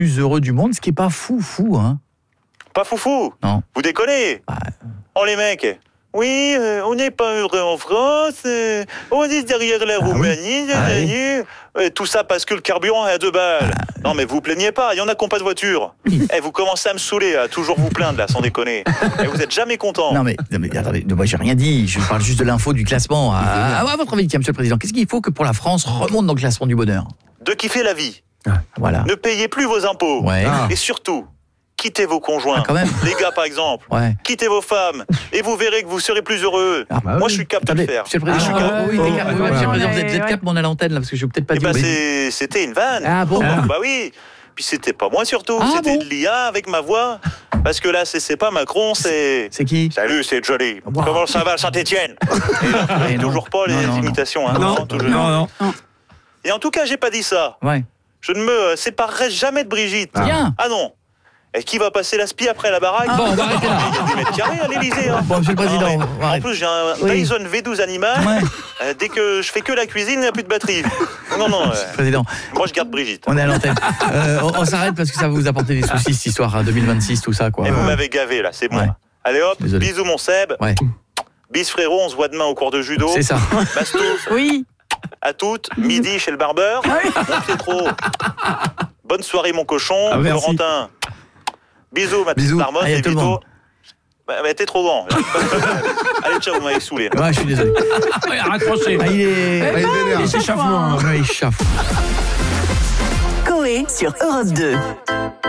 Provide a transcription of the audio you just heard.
plus heureux du monde, ce qui est pas fou, hein. Pas foufou. Non. Vous déconnez. Oh les mecs. Oui, on n'est pas heureux en France, on est derrière la Roumanie, tout ça parce que le carburant est à 2 balles. Non mais vous plaignez pas, il y en a qui n'ont pas de voiture. Vous commencez à me saouler, à toujours vous plaindre là, sans déconner. Vous êtes jamais content. Non mais attendez, moi j'ai rien dit, je parle juste de l'info du classement. À votre avis, Monsieur le Président, qu'est-ce qu'il faut que pour la France remonte dans le classement du bonheur ? De kiffer la vie. Voilà. Ne payez plus vos impôts. Ouais. Et surtout, quittez vos conjoints. Quand même. Les gars par exemple. Ouais. Quittez vos femmes et vous verrez que vous serez plus heureux. Moi je suis capable de le faire. Monsieur le Président, Monsieur le Président, vous êtes cap, mais on est à l'antenne là, parce que je vais peut-être pas dire. C'était une vanne. Ah bon. Bah oui. Puis c'était pas moi surtout, c'était de l'IA avec ma voix. Parce que là, c'est pas Macron, c'est... C'est qui ? Salut, c'est Johnny. Wow. Comment ça va, Saint-Étienne ? Toujours pas les imitations, hein. Non. Et en tout cas, j'ai pas dit ça. Ouais. Je ne me séparerai jamais de Brigitte. Bien. Ah non. Et qui va passer l'aspi après la baraque ? Bon, on va arrêter là. Il y a des mètres carrés à l'Élysée. Hein. Bon, Monsieur le Président, en plus, j'ai un Dyson V12 animal. Ouais. Dès que je fais que la cuisine, il n'y a plus de batterie. Non. Président. Moi, je garde Brigitte. On est à l'antenne. On s'arrête parce que ça va vous apporter des soucis, cette histoire, 2026, tout ça, quoi. Et vous m'avez gavé, là, c'est bon. Ouais. Allez hop, Désolé. bisous mon Seb. Ouais. Bis frérot, on se voit demain au cours de judo. C'est ça. Bastos. Oui. À toutes, midi chez le barbeur. Mon Pietro. Bonne soirée mon cochon. Florentin. Bisous ma petite marmotte. Allez, et tout le Vito. monde. Bah, t'es trop grand. Allez, ciao, vous m'avez saoulé. Ouais, je suis désolé. Raccroché. Il s'échauffe. échauffe. Coé sur Europe 2.